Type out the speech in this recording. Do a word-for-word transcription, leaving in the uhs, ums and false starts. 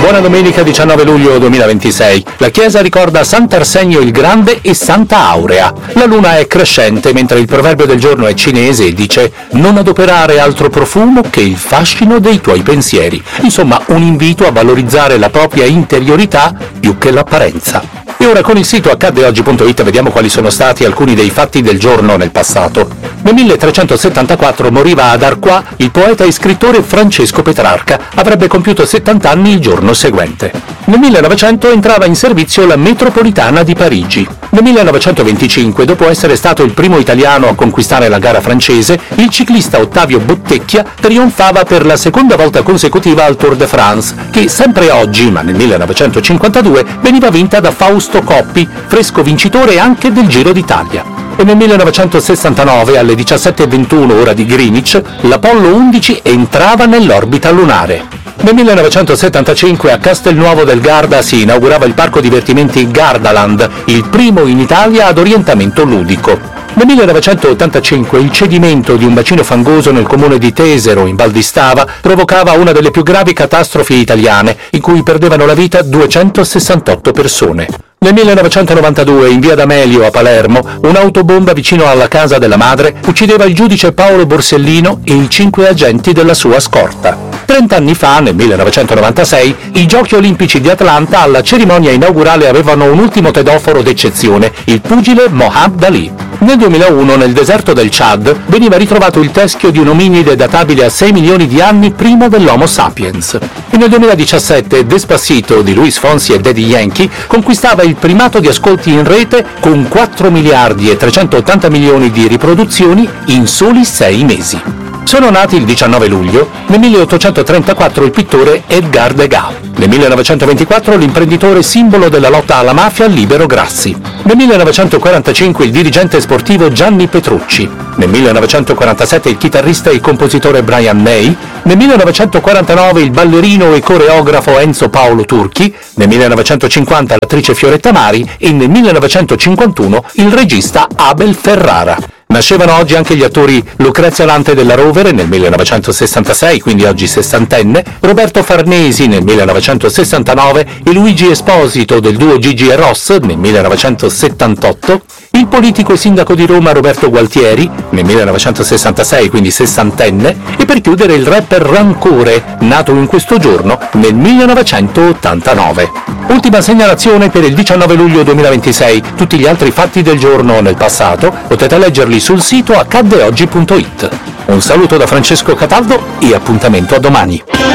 Buona domenica diciannove luglio duemilaventisei. La Chiesa ricorda Sant'Arsenio il Grande e Santa Aurea. La luna è crescente mentre il proverbio del giorno è cinese e dice non adoperare altro profumo che il fascino dei tuoi pensieri. Insomma, un invito a valorizzare la propria interiorità più che l'apparenza. E ora con il sito accadde oggi punto it vediamo quali sono stati alcuni dei fatti del giorno nel passato. Nel milletrecentosettantaquattro moriva ad Arquà il poeta e scrittore Francesco Petrarca. Avrebbe compiuto settanta anni il giorno seguente. Nel millenovecento entrava in servizio la metropolitana di Parigi. Nel millenovecentoventicinque, dopo essere stato il primo italiano a conquistare la gara francese, il ciclista Ottavio Bottecchia trionfava per la seconda volta consecutiva al Tour de France, che sempre oggi, ma nel millenovecentocinquantadue, veniva vinta da Fausto Coppi, fresco vincitore anche del Giro d'Italia. E nel millenovecentosessantanove, alle diciassette e ventuno ora di Greenwich, l'Apollo undici entrava nell'orbita lunare. Nel millenovecentosettantacinque a Castelnuovo del Garda si inaugurava il parco divertimenti Gardaland, il primo in Italia ad orientamento ludico. Nel millenovecentottantacinque il cedimento di un bacino fangoso nel comune di Tesero, in Val di Stava, provocava una delle più gravi catastrofi italiane, in cui perdevano la vita duecentosessantotto persone. Nel millenovecentonovantadue, in via D'Amelio a Palermo, un'autobomba vicino alla casa della madre uccideva il giudice Paolo Borsellino e i cinque agenti della sua scorta. Trent'anni fa, nel millenovecentonovantasei, i Giochi Olimpici di Atlanta alla cerimonia inaugurale avevano un ultimo tedoforo d'eccezione, il pugile Mohammad Ali. Nel duemilauno, nel deserto del Chad, veniva ritrovato il teschio di un ominide databile a sei milioni di anni prima dell'Homo sapiens. E nel duemiladiciassette, Despacito di Luis Fonsi e Daddy Yankee conquistava il primato di ascolti in rete con quattro miliardi e trecentottanta milioni di riproduzioni in soli sei mesi. Sono nati il diciannove luglio, nel milleottocentotrentaquattro il pittore Edgar Degas, nel millenovecentoventiquattro l'imprenditore simbolo della lotta alla mafia Libero Grassi, nel millenovecentoquarantacinque il dirigente sportivo Gianni Petrucci, nel millenovecentoquarantasette il chitarrista e il compositore Brian May, nel millenovecentoquarantanove il ballerino e coreografo Enzo Paolo Turchi, nel millenovecentocinquanta l'attrice Fioretta Mari e nel millenovecentocinquantuno il regista Abel Ferrara. Nascevano oggi anche gli attori Lucrezia Lante della Rovere nel millenovecentosessantasei, quindi oggi sessantenne, Roberto Farnesi nel millenovecentosessantanove e Luigi Esposito del duo Gigi e Ross nel millenovecentosettantotto, il politico e sindaco di Roma Roberto Gualtieri nel millenovecentosessantasei, quindi sessantenne, e per chiudere il rapper Rancore, nato in questo giorno nel millenovecentottantanove. Ultima segnalazione per il diciannove luglio duemilaventisei. Tutti gli altri fatti del giorno nel passato potete leggerli sul sito accadde oggi punto it. Un saluto da Francesco Cataldo e appuntamento a domani.